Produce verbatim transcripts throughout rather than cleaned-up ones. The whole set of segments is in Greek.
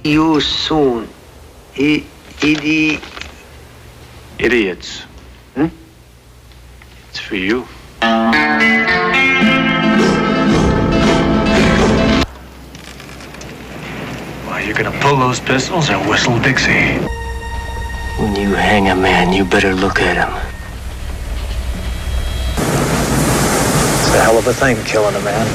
you soon. I, idi... Idiots. Hmm? It's for you. Well, you're gonna pull those pistols and whistle Dixie. When you hang a man, you better look at him. It's a hell of a thing, killing a man.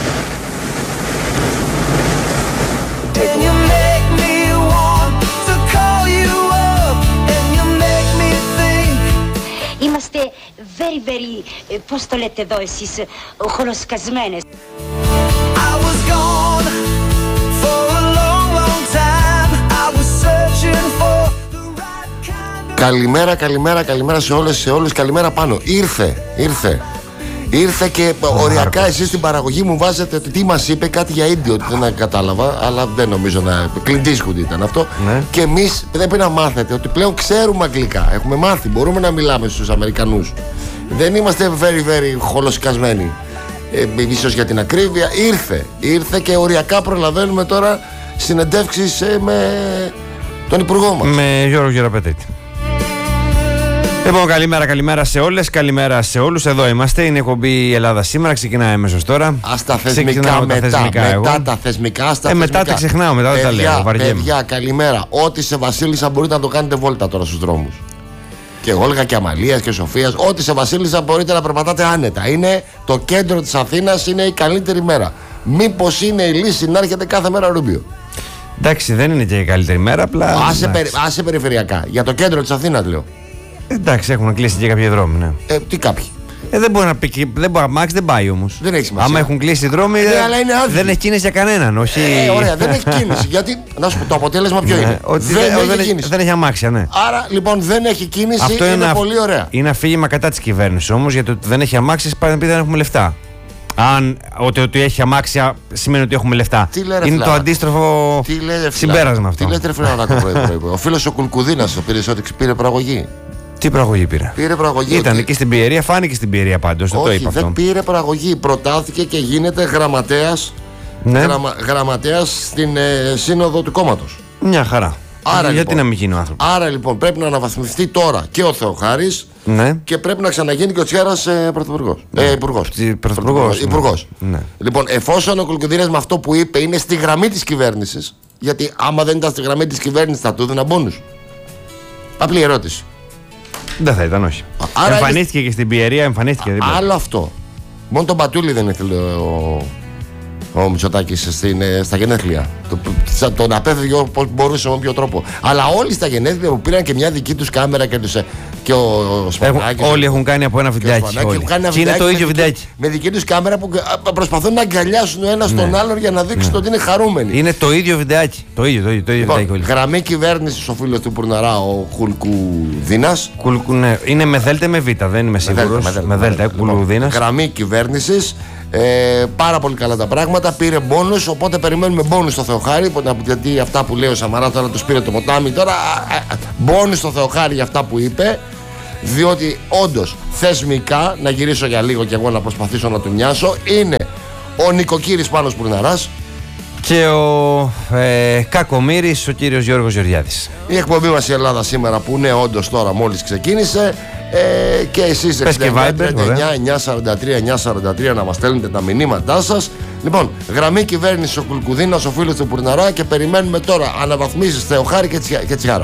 Take And you make me want to call you up, and you make me think. Είμαστε very, very, ε, πώς το λέτε εδώ εσείς, ε, χολοσκασμένες. I was gone for a long, long time. I was searching for the right kind of... Καλημέρα, καλημέρα, καλημέρα σε όλες, σε όλους. Καλημέρα πάνω. Ήρθε, ήρθε. Ήρθε και οριακά εσείς στην παραγωγή μου βάζετε ότι τι μας είπε, κάτι για ίδιο, ότι δεν κατάλαβα, αλλά δεν νομίζω να... Clint Eastwood ήταν αυτό. Ναι. Και εμείς πρέπει να μάθετε ότι πλέον ξέρουμε αγγλικά. Έχουμε μάθει, μπορούμε να μιλάμε στους Αμερικανούς. Δεν είμαστε very, very χολοσκασμένοι. Ε, ίσως για την ακρίβεια. Ήρθε, ήρθε και οριακά προλαβαίνουμε τώρα συνεντεύξεις ε, με τον Υπουργό μας. Με Γιώργο Γεραπετρίτη. Λοιπόν, καλημέρα, καλημέρα σε όλες, καλημέρα σε όλους. Εδώ είμαστε, είναι η εκπομπή Ελλάδα Σήμερα. Ξεκινάει αμέσως τώρα. Ας τα θεσμικά μετά, τα θεσμικά, μετά εγώ. τα θεσμικά, ας τα ε, θεσμικά. Μετά τα ξεχνάω, μετά δεν τα λέω. Παιδιά, καλημέρα. Ό,τι σε Βασίλισσα μπορείτε να το κάνετε βόλτα τώρα στους δρόμους. Και Όλγα και Αμαλίας και Σοφίας. Ό,τι σε Βασίλισσα μπορείτε να περπατάτε άνετα. Είναι το κέντρο της Αθήνας, είναι η καλύτερη μέρα. Μήπως είναι η λύση να έρχεται κάθε μέρα Ρούμπιο? Εντάξει, δεν είναι και η καλύτερη μέρα, απλά. Άσε, περι, άσε περιφερειακά. Για το κέντρο της Αθήνας λέω. Εντάξει, έχουν κλείσει και κάποιοι δρόμοι, ναι. Ε, τι κάποιοι. Ε, δεν μπορεί να πει, δεν μπορεί, Μάξ δεν πάει όμως. Δεν έχει σημασία. Άμα έχουν κλείσει οι δρόμοι, ε, αλλά είναι δεν έχει κίνηση για κανέναν. Όχι... Ε, ωραία, δεν έχει κίνηση. Γιατί, να σου πω, το αποτέλεσμα ποιο ναι, είναι. Ότι δεν, δεν, έχει δεν, κίνηση. δεν έχει αμάξια, ναι. Άρα λοιπόν δεν έχει κίνηση, αυτό είναι, είναι πολύ ωραία. Είναι αφήγημα κατά της κυβέρνησης όμως, γιατί ότι δεν έχει αμάξια πάει να πει δεν έχουμε λεφτά. Αν ότι, ότι έχει αμάξια σημαίνει ότι έχουμε λεφτά. Τι λέει, ρε, είναι φλάρα. το αντίστροφο λέει, συμπέρασμα αυτό. Τι λέτε, φίλε, ο φίλος ο Κουλκουδίνας ο πήρε ότι πήρε πραγωγή. Τι πραγωγή πήρε? Πήρε πραγωγή. Ήταν ότι... εκεί στην Πιερία, φάνηκε στην Πιερία πάντως. Όχι, δεν το είπα δεν αυτό. πήρε πραγωγή. Προτάθηκε και γίνεται γραμματέας, ναι. γραμμα, γραμματέας στην ε, σύνοδο του κόμματος. Μια χαρά. Άρα, γιατί λοιπόν, να μην γίνει ο άνθρωπος. Άρα λοιπόν πρέπει να αναβαθμιστεί τώρα και ο Θεοχάρης, ναι. και πρέπει να ξαναγίνει και ο Τσιάρας ε, πρωθυπουργός. Ναι. Ε, υπουργός. Πρωθυπουργός. Υπουργός. Ναι. Λοιπόν, εφόσον ο Κουλκουδίνας με αυτό που είπε είναι στη γραμμή της κυβέρνησης, γιατί άμα δεν ήταν στη γραμμή της κυβέρνησης θα του έδιναν μπόνους. Απλή ερώτηση. Δεν θα ήταν, όχι. Άρα εμφανίστηκε είναι... και στην Πιερία, εμφανίστηκε. Α, άλλο αυτό. Μόνο τον Πατούλη δεν ήθελε ο, ο Μητσοτάκης στα γενέθλια. Το, τον απέφευγε πώς μπορούσε με ποιο τρόπο. Αλλά όλοι στα γενέθλια που πήραν και μια δική τους κάμερα και, τους, και ο, ο Σπανάκης. Όλοι έχουν κάνει από ένα βιντεάκι. Και είναι το ίδιο βιντεάκι. Με δική τους κάμερα που προσπαθούν να αγκαλιάσουν ο ένας ναι. τον άλλον για να δείξουν ναι. ότι είναι χαρούμενοι. Είναι το ίδιο βιντεάκι. Το ίδιο, το ίδιο, το ίδιο λοιπόν, βιντεάκι. Γραμμή κυβέρνηση ο φίλος του Πουρναρά, ο Κουλκουδίνας. Κουλκου, ναι. Είναι με δέλτα με β, δεν είμαι σίγουρος. Με, με δέλτα, Κουλκουδίνας. Γραμμή κυβέρνησης. Ε, πάρα πολύ καλά τα πράγματα. Πήρε μπόνους, οπότε περιμένουμε μπόνους στο Θεοχάρη. Γιατί αυτά που λέει ο Σαμαράς τώρα τους πήρε το ποτάμι. Τώρα μπόνους στο Θεοχάρη για αυτά που είπε. Διότι όντως θεσμικά, να γυρίσω για λίγο και εγώ να προσπαθήσω να του μοιάσω, είναι ο νοικοκύρης Πάνος Πουρναράς και ο ε, κακομοίρης ο κύριος Γιώργος Γεωργιάδης. Η εκπομπή μας η Ελλάδα Σήμερα που ναι όντως τώρα μόλις ξεκίνησε. Ε, και εσείς εξήντα εννιά τριάντα εννιά εννιακόσια σαράντα τρία εννιακόσια σαράντα τρία να μας στέλνετε τα μηνύματά σας. Λοιπόν, γραμμή κυβέρνηση ο Κουλκουδίνας, ο φίλος του Πουρναρά, και περιμένουμε τώρα αναβαθμίσεις Θεοχάρη και, τσια, και Τσιάρα.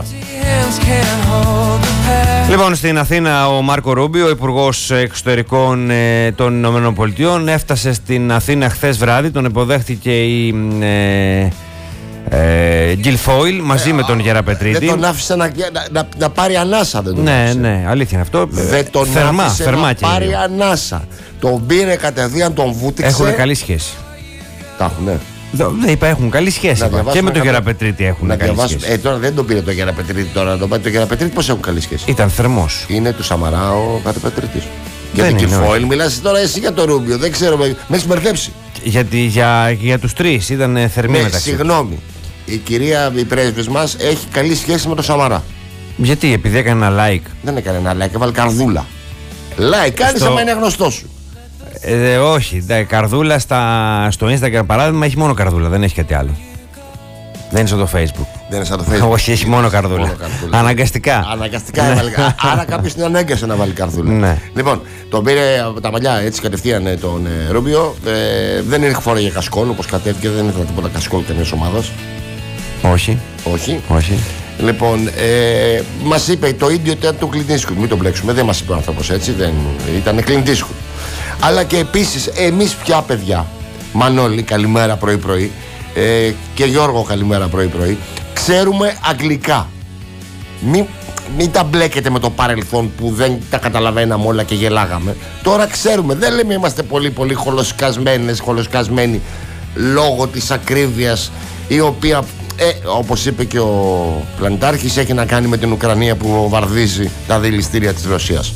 Λοιπόν, στην Αθήνα ο Μάρκο Ρούμπιο, ο Υπουργός Εξωτερικών ε, των Ηνωμένων Πολιτειών, έφτασε στην Αθήνα χθες βράδυ. Τον υποδέχτηκε η ε, ε, Γκιλφόιλ μαζί ε, με τον Γεραπετρίτη. Δεν τον άφησε να, να, να, να πάρει ανάσα, δεν τον ναι, άφησε. Ναι, αλήθεια είναι αυτό. Δεν τον θερμά, άφησε θερμά να και πάρει λίγο. ανάσα. Τον πήρε κατευθείαν, τον βούτυξε. Έχουν καλή σχέση. Τα έχουν, ναι. Δεν είπα, έχουν καλή σχέση. Και με τον Γεραπετρίτη έχουν να καλή σχέση. Ε, τώρα δεν τον πήρε τον Γεραπετρίτη. Τώρα να τον πάρει τον Γεραπετρίτη, πώς έχουν καλή σχέση. Ήταν θερμός. Είναι του Σαμαρά ο Γεραπετρίτης. Για την Κιλφόιλ μιλάς τώρα εσύ για το Ρούμπιο. Δεν ξέρω, με έχεις μπερδέψει. Γιατί για, για τους τρεις ήταν θερμή ναι, μεταξύ. Συγγνώμη. Η κυρία, η πρέσβης μας, έχει καλή σχέση με τον Σαμαρά. Γιατί, επειδή έκανε ένα like. Δεν έκανε ένα like, έβαλε καρδούλα. Like, κάνει Στο... άμα είναι γνωστό σου. Ε, όχι, δε, καρδούλα στα, στο Instagram παράδειγμα έχει μόνο καρδούλα, δεν έχει κάτι άλλο. Δεν είναι σαν το Facebook. Δεν είναι σαν το Facebook. Όχι, έχει μόνο καρδούλα. Μόνο καρδούλα. Αναγκαστικά. Αναγκαστικά έβαλε. Άρα κάποιο την ανάγκασε να βάλει καρδούλα. Ναι. Λοιπόν, τον πήρε από τα μαλλιά έτσι κατευθείαν ε, τον ε, Ρούμπιο. Ε, δεν είναι φορά για κασκόλ όπω κατέβηκε, δεν ήθελα τίποτα κασκόλ καμία ομάδα. Όχι. Όχι. Όχι. Λοιπόν, ε, μα είπε το ίδιο ήταν του Clint Eastwood. Μην τον μπλέξουμε, δεν μα είπε ο άνθρωπο έτσι. Δεν, ήταν Clint Eastwood. Αλλά και επίση εμεί πια παιδιά, Μανώλη, καλημέρα πρωί-πρωί. Ε, και Γιώργο, καλημέρα πρωί-πρωί. Ξέρουμε αγγλικά. Μην, μην τα μπλέκετε με το παρελθόν που δεν τα καταλαβαίναμε όλα και γελάγαμε. Τώρα ξέρουμε, δεν λέμε είμαστε πολύ πολύ χολοσκασμένες, χολοσκασμένοι λόγω της ακρίβειας η οποία, ε, όπως είπε και ο Πλανητάρχης, έχει να κάνει με την Ουκρανία που βαρδίζει τα δηληστήρια της Ρωσίας.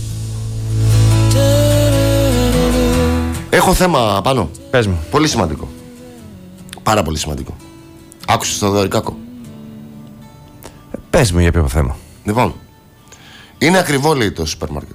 Έχω θέμα πάνω. Πες μου. Πολύ σημαντικό. Πάρα πολύ σημαντικό. Άκουσες το Δωρικάκο? Πες μου για ποιο θέμα. Λοιπόν, είναι ακριβό, λέει, το σούπερ μάρκετ.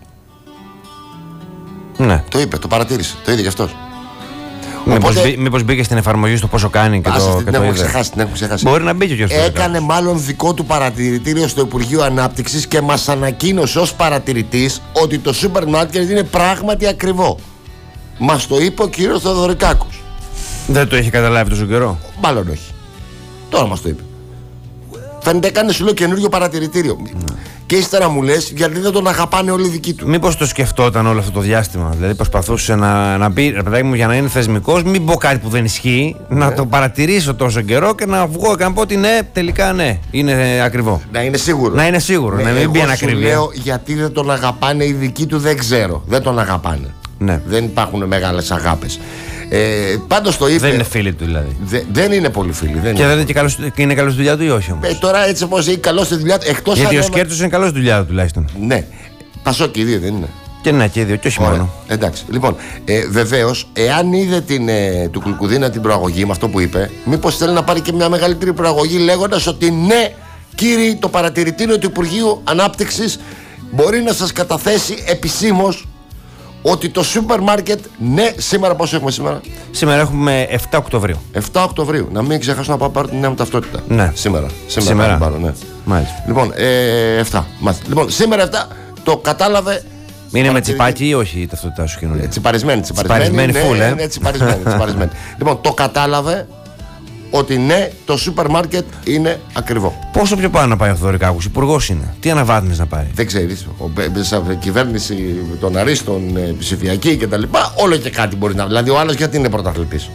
Ναι. Το είπε, το παρατήρησε, το είδε κι αυτός. Μήπως, Οπότε- μπή, μήπως μπήκε στην εφαρμογή στο πόσο κάνει και Άσε, το, την και το έχουμε είδε. ξεχάσει, την έχουμε ξεχάσει. Μπορεί να μπει και ο κύριος Έκανε μάλλον δικό του παρατηρητήριο στο Υπουργείο Ανάπτυξης και μας ανακοίνωσε ως παρατηρητής ότι το σούπερ μάρκετ είναι πράγματι ακριβό. Μας το είπε ο κύριος Θεοδωρικάκος. Δεν το έχει καταλάβει τόσο καιρό. Μάλλον όχι. Τώρα μας το είπε. Φαίνεται έκανε σου λέω καινούριο παρατηρητήριο. Και ύστερα μου λες γιατί δεν τον αγαπάνε όλοι οι δικοί του. Μήπως το σκεφτόταν όλο αυτό το διάστημα. Δηλαδή προσπαθούσε να, να πει, ρε παιδάκι μου, για να είναι θεσμικός, μην πω κάτι που δεν ισχύει, να το παρατηρήσω τόσο καιρό και να βγω και να πω ότι ναι, τελικά ναι, είναι ακριβό. Να είναι σίγουρο. Να είναι σίγουρο, να μην μπει εγώ σου ανακρίβεια. λέω γιατί δεν τον αγαπάνε οι δικοί του, δεν ξέρω. Δεν τον αγαπάνε. Ναι. Δεν υπάρχουν μεγάλες αγάπες. Ε, πάντως το είπε. Δεν είναι φίλοι του δηλαδή. Δε- δεν είναι πολύ φίλοι. Δεν Και είναι. δεν είναι και καλός, και είναι καλός στη δουλειά του ή όχι όμως. Ε, τώρα έτσι όπως είναι καλό στη δουλειά του. Εκτός Γιατί αν ο έβα- Σκέρτος είναι καλός στη δουλειά του τουλάχιστον. Ναι. Πασόκι οι δύο δεν είναι. Και ναι, και οι δύο, και όχι Ωραία. μόνο. Εντάξει. Λοιπόν, ε, βεβαίως, εάν είδε την, ε, του Κουλκουδίνα την προαγωγή με αυτό που είπε, μήπως θέλει να πάρει και μια μεγαλύτερη προαγωγή λέγοντας ότι ναι, κύριοι, το παρατηρητήριο του Υπουργείου Ανάπτυξης μπορεί να σας καταθέσει επισήμως ότι το σούπερ μάρκετ, ναι, σήμερα πόσο έχουμε σήμερα? Σήμερα έχουμε εφτά Οκτωβρίου. εφτά Οκτωβρίου. Να μην ξεχάσω να πάω πάρω την νέα μου ταυτότητα. Ναι. Σήμερα. Σήμερα. Σήμερα. θα την πάρω, ναι. Μάλιστα. Λοιπόν, ε, εφτά. Μάλιστα. Λοιπόν, σήμερα εφτά το κατάλαβε. Είναι με παρατηρητή- τσιπάκι ή όχι η ταυτότητά σου καινούργια. Ε, Τσιπαρισμένη, τσιπαρισμένη. Τσιπαρισμένη ναι, full, ε. ναι, τσιπαρισμένη, τσιπαρισμένη. Λοιπόν, το κατάλαβε ότι ναι, το σούπερ μάρκετ είναι ακριβό. Πόσο πιο πάνω να πάει ο Θεοδωρικάκος, υπουργός είναι. Τι αναβάθμιση να πάρει. Δεν ξέρεις, ο, ε, σαν κυβέρνηση των αρίστων, ε, ψηφιακή κτλ. Όλο και κάτι μπορεί να. Δηλαδή, ο άλλος γιατί είναι πρωταθλητής.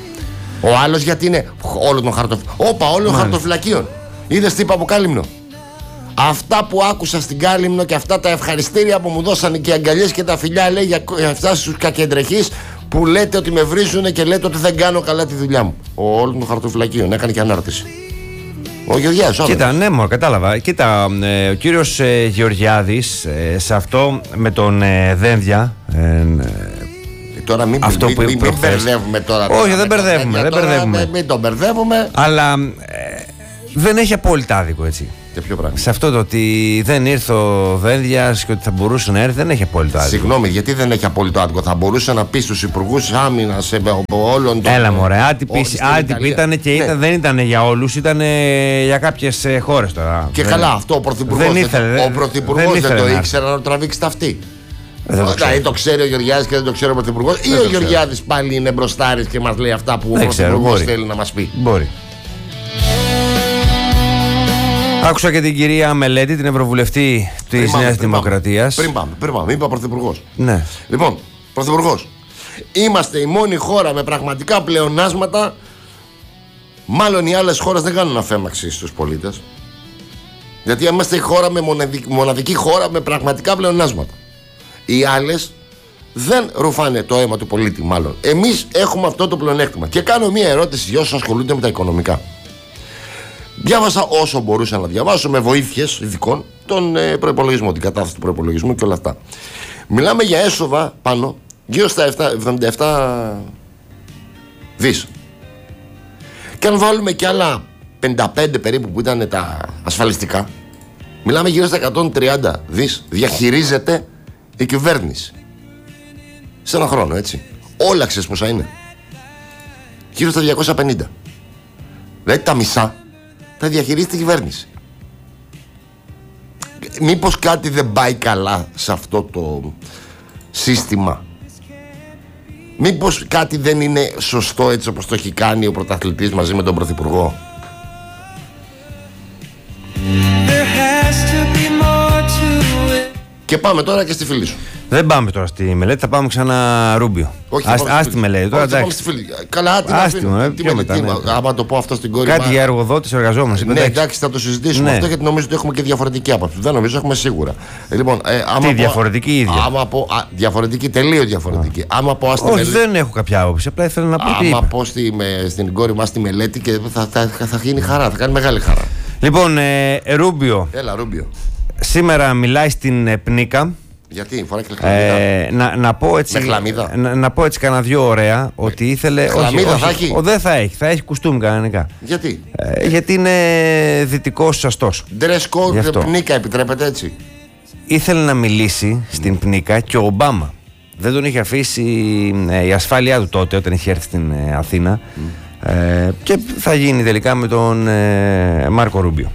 Ο άλλος γιατί είναι όλο τον χαρτοφυλακίων. Όπα, όλο των χαρτοφυλακίων. Είδες τι είπα από Κάλυμνο? Αυτά που άκουσα στην Κάλυμνο και αυτά τα ευχαριστήρια που μου δώσανε και οι αγκαλιές και τα φιλιά, λέει, για, για αυτά στους κακεντρεχείς που λέτε ότι με βρίζουν και λέτε ότι δεν κάνω καλά τη δουλειά μου. Ο όλων των χαρτοφυλακίων έκανε και ανάρτηση. Ο Γεωργιάδης, όχι. Κοίτα, ναι, μωρέ, κατάλαβα. Κοίτα, ε, ο κύριος ε, Γεωργιάδης ε, σε αυτό με τον ε, Δένδια. Ε, ε, Τώρα μην, Αυτό μην, που είπε μην, μην προχθές. μπερδεύουμε τώρα. Όχι, τώρα δεν με τα μπερδεύουμε, τέτοια δεν τώρα, μπερδεύουμε. Μην, μην τον μπερδεύουμε. αλλά ε, δεν έχει απόλυτα άδικο, έτσι. Και ποιο πράγμα. Σε αυτό το ότι δεν ήρθε ο Δένδιας και ότι θα μπορούσε να έρθει, δεν έχει απόλυτα άδικο. Συγγνώμη, γιατί δεν έχει απόλυτο άδικο? Θα μπορούσε να πει στους υπουργούς άμυνας ε, όλων των. Έλα μωρέ, άτυπη, όχι στην άτυπη Ιταλία. ήταν και Ναι. ήταν, δεν ήταν για όλους, ήταν για κάποιες ε, χώρες τώρα. Και Δεν- καλά, αυτό ο πρωθυπουργός δεν δεν, ήθελε, ο δεν- πρωθυπουργός δεν δεν, ήθελε το να ήξερε να το τραβήξει τα αυτή. Δεν το ξέρω. Δηλαδή το ξέρει ο Γεωργιάδης και δεν το ξέρει ο πρωθυπουργός, ή το ο ξέρω. Γεωργιάδης πάλι είναι μπροστάρης και μας λέει αυτά που ο Δεν ξέρω, πρωθυπουργός μπορεί. θέλει να μας πει. Μπορεί. Άκουσα και την κυρία Μελέτη, την Ευρωβουλευτή Πριν της πάμε, Νέας πριν πάμε. Δημοκρατίας. Πριν πάμε, πριν πάμε, είπα πρωθυπουργός. Ναι. Λοιπόν, πρωθυπουργός, είμαστε η μόνη χώρα με πραγματικά πλεονάσματα. Μάλλον οι άλλες χώρες δεν κάνουν αφέμαξη στους πολίτες. Γιατί είμαστε η χώρα με μοναδική, μοναδική χώρα με πραγματικά πλεονάσματα. Οι άλλες δεν ρουφάνε το αίμα του πολίτη, μάλλον. Εμείς έχουμε αυτό το πλεονέκτημα. Και κάνω μία ερώτηση για όσους ασχολούνται με τα οικονομικά. Διάβασα όσο μπορούσα να διαβάσω με βοήθειες ειδικών τον ε, προϋπολογισμό, την κατάσταση του προϋπολογισμού και όλα αυτά. Μιλάμε για έσοδα πάνω γύρω στα εβδομήντα επτά δις. Και αν βάλουμε και άλλα πενήντα πέντε περίπου που ήταν τα ασφαλιστικά, μιλάμε γύρω στα εκατόν τριάντα δις διαχειρίζεται η κυβέρνηση. Σε ένα χρόνο, έτσι. Όλα ξέρεις πόσα είναι? Γύρω στα διακόσια πενήντα. Δηλαδή τα μισά θα διαχειρίσει την κυβέρνηση. Μήπως κάτι δεν πάει καλά σε αυτό το σύστημα? Μήπως κάτι δεν είναι σωστό έτσι όπως το έχει κάνει ο πρωταθλητής μαζί με τον Πρωθυπουργό? Και πάμε τώρα και στη φίλη σου. Δεν πάμε τώρα στη μελέτη, θα πάμε ξανά Ρούμπιο. Όχι, Ας τη μελέτη τώρα, εντάξει. στη φίλη. Καλά, την Άστη αφήνω. μου, ε, Τι πιο μελέτη, μετά, ναι. άμα το πω αυτό στην κόρη. Κάτι μα- για εργοδότες, εργαζόμενους. Ναι, εντάξει, θα το συζητήσουμε Ναι. αυτό γιατί νομίζω ότι έχουμε και διαφορετική άποψη. Δεν νομίζω, έχουμε σίγουρα. Ε, Λοιπόν, ε, άμα Τι, πω- διαφορετική ή ίδια? Άμα πω, α, διαφορετική, τελείω διαφορετική. Άμα πω, ας τη Όχι, μελέτη- δεν έχω κάποια άποψη. Απλά ήθελα να πω τι άμα είπα. πω στη, με, στην κόρη μας τη μελέτη και θα, θα, θα, θα γίνει χαρά, θα κάνει μεγάλη χαρά. Λοιπόν, ε, Ρούμπιο, Έλα, Ρούμπιο. σήμερα μιλάει στην ε, Πνίκα. Γιατί, φοράει και χλαμίδα. Ε, να, να πω έτσι. Με χλαμίδα. Να, να πω έτσι κανένα δυο ωραία ότι ήθελε. Όχι, χλαμίδα όχι, θα έχει? ο, δεν θα έχει, θα έχει κουστούμι κανονικά. Γιατί. Ε, γιατί είναι δυτικός αστός. Dress Γι' code αυτό. πνίκα επιτρέπεται έτσι. Ήθελε να μιλήσει στην Πνίκα και ο Ομπάμα. Δεν τον είχε αφήσει ε, η ασφάλειά του τότε όταν είχε έρθει στην ε, Αθήνα. Ε, και θα γίνει τελικά με τον ε, Μάρκο Ρούμπιο.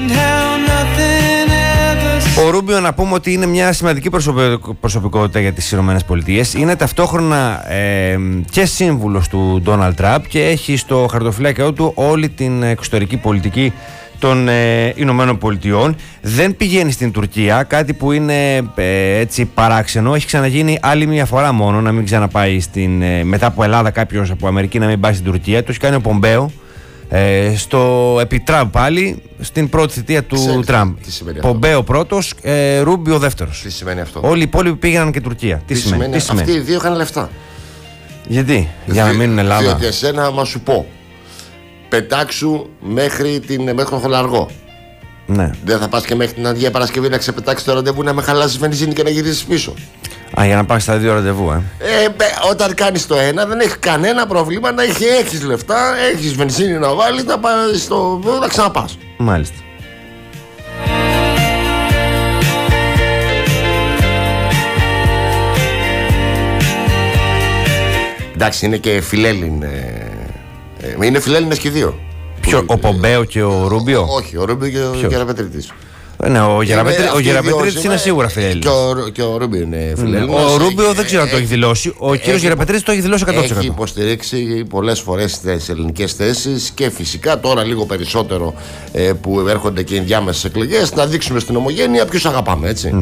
Ο Ρούμπιο, να πούμε ότι είναι μια σημαντική προσωπι- προσωπικότητα για τις Ηνωμένες Πολιτείες. Είναι ταυτόχρονα ε, και σύμβουλος του Ντόναλντ Τραμπ και έχει στο χαρτοφυλάκιό του όλη την εξωτερική πολιτική των ε, Ηνωμένων Πολιτειών. Δεν πηγαίνει στην Τουρκία, κάτι που είναι ε, έτσι παράξενο. Έχει ξαναγίνει άλλη μια φορά μόνο να μην ξαναπάει στην, ε, μετά από Ελλάδα κάποιος από Αμερική να μην πάει στην Τουρκία. Το έχει κάνει ο Πομπέο. Ε, στο επί Τραμπ πάλι στην πρώτη θητεία του Ξέρεις Τραμπ. τι σημαίνει αυτό? Πομπέο πρώτος, ε, Ρούμπιο δεύτερος. Τι σημαίνει αυτό? Όλοι οι υπόλοιποι πήγαιναν και Τουρκία. Τι, σημαίνει, τι σημαίνει. Αυτοί οι δύο είχαν λεφτά. Γιατί, για να Δι- μείνουν Ελλάδα. Διότι εσένα, μα σου πω, πετάξου μέχρι, την, μέχρι τον Χολαργό. Ναι. Δεν θα πας και μέχρι την Αγία Παρασκευή να ξεπετάξει το ραντεβού, να με χαλάσει βενζίνη και να γυρίσει πίσω. Α, για να πας στα δύο ραντεβού, ε. Ε, μπε, όταν κάνεις το ένα, δεν έχει κανένα πρόβλημα να έχει, έχεις λεφτά, έχεις βενζίνη να βάλεις, να πας στο. να ξαναπάς. Μάλιστα. Εντάξει, είναι και φιλέλλην. Ε, ε, είναι φιλέλληνες και οι δύο. Ποιο, ο Πομπέο και ο Ρούμπιο. Όχι, ο Ρούμπιο και ο Ποιος? Γεραπετρίτης. Ε, ναι, ο Γεραπετρί- ο Αυτοί οι Γεραπετρίτης δύο είναι σίγουρα Και φιλέλληνος. ο, και ο Ρούμπιο είναι φιλέλληνος. Ο Ρούμπιο Έχει- δεν ξέρω αν το έχει δηλώσει. Ο κύριος έχει- Γεραπετρίτης το έχει δηλώσει εκατό τοις εκατό. Έχει υποστηρίξει πολλές φορές τις ελληνικές θέσεις και φυσικά τώρα λίγο περισσότερο ε, που έρχονται και οι ενδιάμεσες εκλογές να δείξουμε στην ομογένεια ποιους αγαπάμε, έτσι.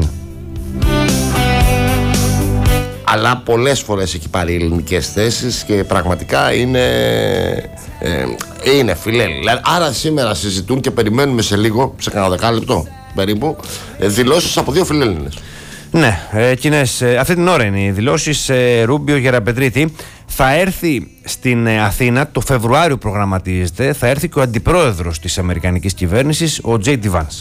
Αλλά πολλές φορές έχει πάρει ελληνικές θέσεις και πραγματικά είναι, ε, είναι φιλέλληνοι. Δηλαδή, άρα σήμερα συζητούν και περιμένουμε σε λίγο, σε κανένα δεκάλεπτο περίπου, ε, δηλώσεις από δύο φιλέλληνες. Ναι, ε, κοινές, ε, αυτή την ώρα είναι οι δηλώσεις. ε, Ρούμπιο Γεραπετρίτη θα έρθει στην ε, Αθήνα, το Φεβρουάριο προγραμματίζεται, θα έρθει και ο αντιπρόεδρος της Αμερικανικής κυβέρνησης, ο Τζέι Ντι Βάνς.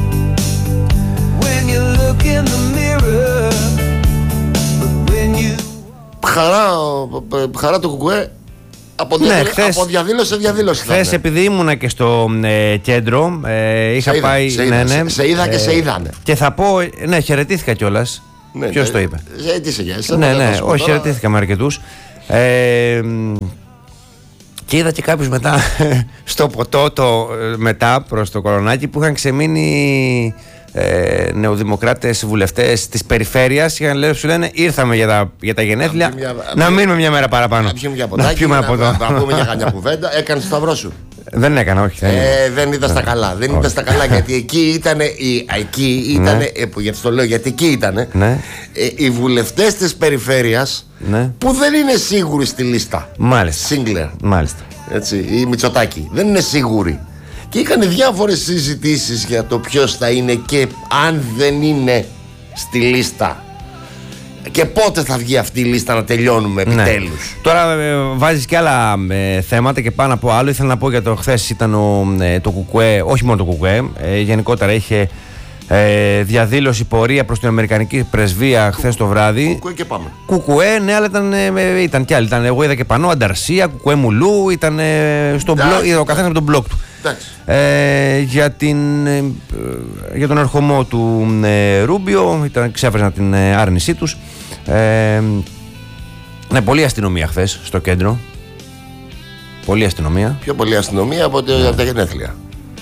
When you look in the mirror, when you Χαρά, ε, χαρά το κουκουέ από, Ναι, διαδήλωση, χθες- από διαδήλωση σε διαδήλωση. θα Χθε, είναι. επειδή ήμουνα και στο ε, κέντρο, ε, είχα Σε είδα, πάει. σε είδα, σε- σε είδα και σε είδανε. Και θα πω, ε, ναι, χαιρετήθηκα κιόλα. Ναι, Ποιο ναι, το είπε. ε, τι σε για εσένα, Ναι, δεν θα ναι, σου πω όχι, τώρα. χαιρετήθηκα με αρκετούς. Ε, μ, και είδα και κάποιους μετά στο ποτό το, ε, μετά προς το Κορονάκι που είχαν ξεμείνει ε, νεοδημοκράτες βουλευτές της περιφέρειας και λένε, σου λένε ήρθαμε για τα, για τα γενέθλια Να πιούμε μια- να μείνουμε μια μέρα παραπάνω. Να πιούμε για ποτάκι, πιούμε να, από να, το- να πούμε για καμιά κουβέντα. Έκανε το σταυρό σου. Δεν έκανα, όχι. δεν- Ε, δεν είδα στα καλά. Δεν είδα στα καλά γιατί εκεί ήταν. Εκεί ήταν. Ναι. Ε, που, γιατί το λέω, γιατί εκεί ήταν. Ναι. Ε, οι βουλευτές της περιφέρειας Ναι. που δεν είναι σίγουροι στη λίστα. Μάλιστα. Σίγκλερ. Μάλιστα. Έτσι, ή Μητσοτάκη. Δεν είναι σίγουροι. Και είχαν διάφορες συζητήσεις για το ποιος θα είναι και αν δεν είναι στη λίστα. Και πότε θα βγει αυτή η λίστα να τελειώνουμε επιτέλους. Τώρα ε, βάζεις και άλλα ε, θέματα και πάνω από άλλο. Ήθελα να πω για το χθες ήταν ο, ε, το Κουκουέ, όχι μόνο το Κουκουέ, ε, γενικότερα είχε ε, διαδήλωση πορεία προς την Αμερικανική πρεσβεία χθες το βράδυ. Κουκουέ και πάμε. Κουκουέ, ναι, αλλά ήταν, ε, ήταν κι άλλοι. Ήταν, εγώ είδα και πανό, Ανταρσία, Κουκουέ Μουλού, ήταν ε, στο Εντάξει. μπλο, είδα ο καθένας με τον μπλοκ του. Εντάξει. Ε, για, την, ε, για τον ερχομό του ε, Ρούμπιο, ήταν, ξέφρασαν την ε, άρνησή τους. Ε, ναι, πολλή αστυνομία χθες στο κέντρο. Πολλή αστυνομία. Πιο πολύ αστυνομία από ότι από τα γενέθλια.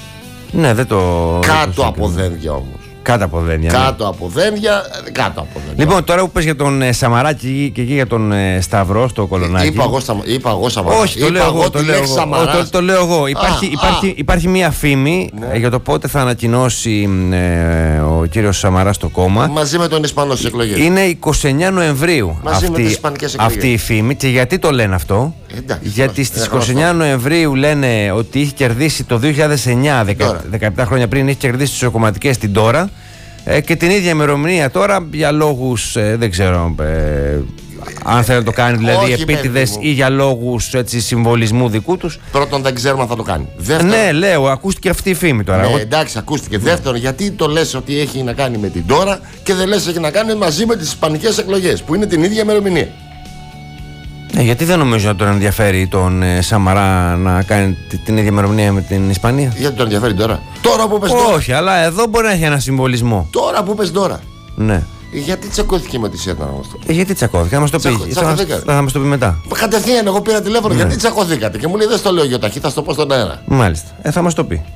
Ναι, δεν το. Κάτω το από δένδια όμως. Κάτω από δένδια. Κάτω ναι. από δένδια, κάτω από δένδια. Λοιπόν, τώρα που πες για τον ε, Σαμαρά και εκεί για τον ε, Σταυρό στο Κολονάκι. Είπα εγώ, στα, είπα εγώ Σαμαρά. Όχι, το είπα λέω εγώ. Το λέω, το, το, το λέω εγώ. Υπάρχει, α, υπάρχει, α. υπάρχει μία φήμη ναι. ε, για το πότε θα ανακοινώσει ε, ο κύριος Σαμαράς στο κόμμα. Μαζί με τον Ισπανό στις εκλογές. Είναι είκοσι εννέα Νοεμβρίου Μαζί αυτή, με τις Ισπανικές εκλογές. αυτή η φήμη. Και γιατί το λένε αυτό? Εντάξει, γιατί στις είκοσι εννέα Νοεμβρίου λένε ότι είχε κερδίσει το δύο χιλιάδες εννιά, δεκαεπτά χρόνια πριν, είχε κερδίσει τις ισοκομματικές την Τώρα. Ε, και την ίδια ημερομηνία τώρα για λόγους ε, δεν ξέρω ε, αν θέλει να το κάνει δηλαδή επίτηδες ή για λόγους έτσι, συμβολισμού δικού τους. Πρώτον δεν ξέρουμε αν θα το κάνει. Δεύτερον, ναι, λέω, ακούστηκε αυτή η φήμη τώρα. Ναι, εντάξει, ακούστηκε. Δεύτερον, γιατί το λες ότι έχει να κάνει με την Τώρα και δεν λες έχει να κάνει μαζί με τις ισπανικές εκλογές που είναι την ίδια ημερομηνία. Ε, γιατί δεν νομίζω να τον ενδιαφέρει τον ε, Σαμαρά να κάνει την ίδια ημερομηνία με την Ισπανία? Γιατί τον ενδιαφέρει τώρα? Τώρα που πες τώρα. Όχι, αλλά εδώ μπορεί να έχει ένα συμβολισμό. Τώρα που πες τώρα. Ναι. Γιατί τσακώθηκε με τη ΣΕΤ να μας το πει? Ε, γιατί τσακώθηκε, θα μας το πει. Θα, θα, θα μας το πει μετά. Κατευθείαν, εγώ πήρα τηλέφωνο. Ναι. Γιατί τσακώθηκατε? Και μου λέει δεν στο λέω Γιωταχή, θα στο πω στον αέρα. Μάλιστα. Ε, θα μας το πει.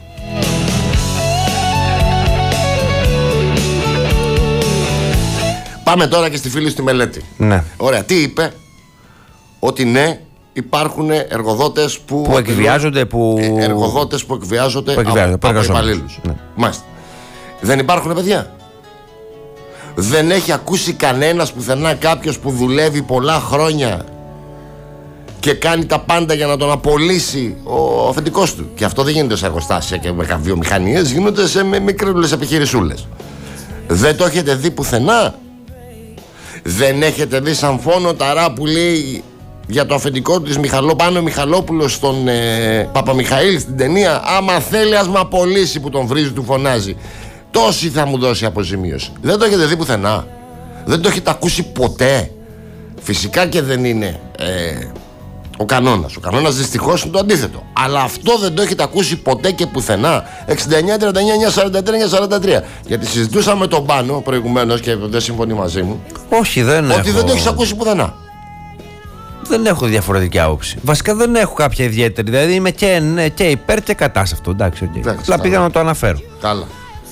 Πάμε τώρα και στη φίλη στη μελέτη. Ναι. Ωραία, τι είπε? Ότι ναι, υπάρχουν εργοδότες που, που εκβιάζονται, που... εργοδότες που εκβιάζονται, που εκβιάζονται από, από υπαλλήλους. Ναι. Μάλιστα. Δεν υπάρχουν παιδιά? Δεν έχει ακούσει κανένας πουθενά κάποιος που δουλεύει πολλά χρόνια και κάνει τα πάντα για να τον απολύσει ο αφεντικός του? Και αυτό δεν γίνεται σε εργοστάσια και με βιομηχανίες, γίνονται σε μικρές επιχειρησούλες. Δεν το έχετε δει πουθενά? Δεν έχετε δει σαν φόνο ταρά που λέει για το αφεντικό της Μιχαλό, Πάνο Μιχαλόπουλος στον ε, Παπαμιχαήλ στην ταινία? Άμα θέλει ας με απολύσει, που τον βρίζει, του φωνάζει. Τόση θα μου δώσει αποζημίωση. Δεν το έχετε δει πουθενά? Δεν το έχετε ακούσει ποτέ? Φυσικά και δεν είναι ε, ο κανόνας. Ο κανόνας δυστυχώς είναι το αντίθετο. Αλλά αυτό δεν το έχετε ακούσει ποτέ και πουθενά. εξήντα εννιά τριάντα εννιά εννιακόσια σαράντα τρία εννιακόσια σαράντα τρία. Γιατί συζητούσαμε τον Πάνο προηγουμένως και δεν συμφωνεί μαζί μου. Όχι, δεν Ότι έχω... δεν το έχεις ακούσει πουθενά. Δεν έχω διαφορετική άποψη. Βασικά δεν έχω κάποια ιδιαίτερη. Δηλαδή είμαι και, ναι, και υπέρ και κατά σε αυτό. Εντάξει, okay. Εντάξει, απλά πήγα να το αναφέρω. Καλά.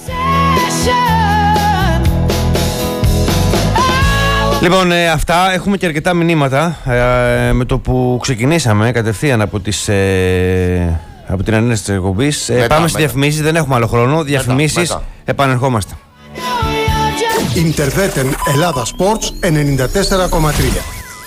Λοιπόν, ε, αυτά. Έχουμε και αρκετά μηνύματα ε, με το που ξεκινήσαμε κατευθείαν από, τις, ε, από την ανένεση της εκπομπής. Ε, πάμε στις διαφημίσεις, δεν έχουμε άλλο χρόνο. Διαφημίσεις, επανερχόμαστε. Ιντερβέτεν Ελλάδα Sports ενενήντα τέσσερα κόμμα τρία.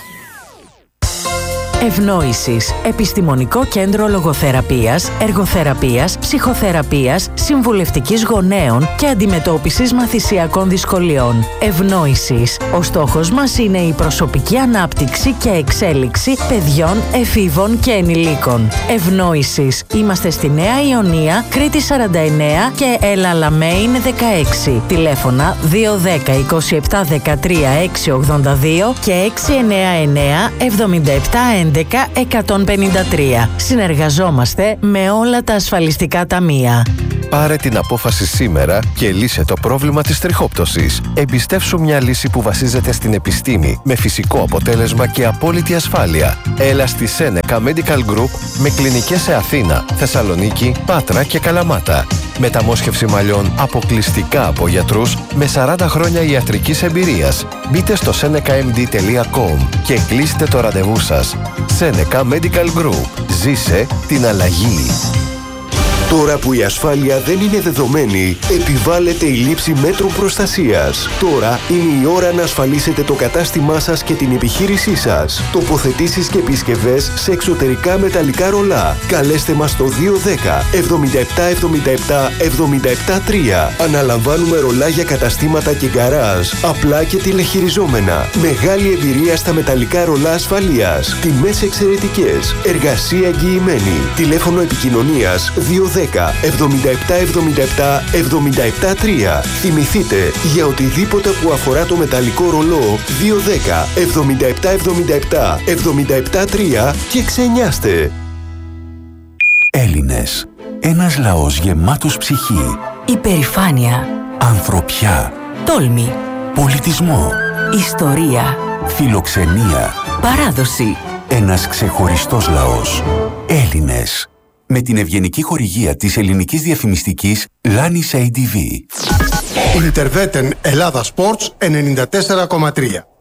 Ευνόησης. Επιστημονικό κέντρο λογοθεραπείας, εργοθεραπείας, ψυχοθεραπείας, συμβουλευτικής γονέων και αντιμετώπισης μαθησιακών δυσκολιών. Ευνόησης. Ο στόχος μας είναι η προσωπική ανάπτυξη και εξέλιξη παιδιών, εφήβων και ενηλίκων. Ευνόησης. Είμαστε στη Νέα Ιωνία, Κρήτη σαράντα εννέα και Ελαλαμέιν δεκαέξι. Τηλέφωνα δύο ένα μηδέν είκοσι επτά δεκατρία έξι ογδόντα δύο και έξι εννέα εννέα εβδομήντα επτά έντεκα εκατόν πενήντα τρία. Συνεργαζόμαστε με όλα τα ασφαλιστικά ταμεία. Πάρε την απόφαση σήμερα και λύσε το πρόβλημα της τριχόπτωσης. Εμπιστεύσου μια λύση που βασίζεται στην επιστήμη, με φυσικό αποτέλεσμα και απόλυτη ασφάλεια. Έλα στη Seneca Medical Group με κλινικές σε Αθήνα, Θεσσαλονίκη, Πάτρα και Καλαμάτα. Μεταμόσχευση μαλλιών αποκλειστικά από γιατρούς με σαράντα χρόνια ιατρικής εμπειρίας. Μπείτε στο seneca m d τελεία com και κλείστε το ραντεβού σας. Seneca Medical Group. Ζήσε την αλλαγή. Τώρα που η ασφάλεια δεν είναι δεδομένη, επιβάλλεται η λήψη μέτρων προστασίας. Τώρα είναι η ώρα να ασφαλίσετε το κατάστημά σας και την επιχείρησή σας. Τοποθετήσεις και επισκευές σε εξωτερικά μεταλλικά ρολά. Καλέστε μας στο δύο ένα μηδέν εβδομήντα επτά εβδομήντα επτά εβδομήντα επτά τρία. Αναλαμβάνουμε ρολά για καταστήματα και γκαράζ, απλά και τηλεχειριζόμενα. Μεγάλη εμπειρία στα μεταλλικά ρολά ασφαλείας. Τιμές εξαιρετικές. Εργασία εγγυημένη. Τηλέφωνο επικοινωνίας δύο ένα μηδέν εβδομήντα επτά εβδομήντα επτά εβδομήντα επτά τρία. Θυμηθείτε, για οτιδήποτε που αφορά το μεταλλικό ρολό, δύο ένα μηδέν εβδομήντα επτά εβδομήντα επτά εβδομήντα επτά τρία και ξενιάστε. Έλληνες. Ένας λαός γεμάτος ψυχή. Υπερηφάνεια. Ανθρωπιά. Τόλμη. Πολιτισμό. Ιστορία. Φιλοξενία. Παράδοση. Ένας ξεχωριστός λαός. Έλληνες. με την ευγενική χορηγία της ελληνικής διαφημιστικής Λάνης έι ντι βι. Ιντερβέτεν Ελλάδα Sports ενενήντα τέσσερα κόμμα τρία.